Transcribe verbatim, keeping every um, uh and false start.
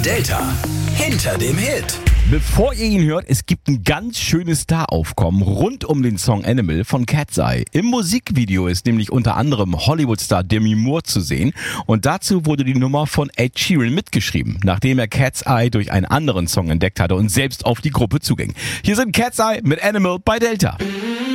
Delta hinter dem Hit. Bevor ihr ihn hört, es gibt ein ganz schönes Staraufkommen rund um den Song Animal von Cat's Eye. Im Musikvideo ist nämlich unter anderem Hollywood-Star Demi Moore zu sehen und dazu wurde die Nummer von Ed Sheeran mitgeschrieben, nachdem er Cat's Eye durch einen anderen Song entdeckt hatte und selbst auf die Gruppe zuging. Hier sind Cat's Eye mit Animal bei Delta.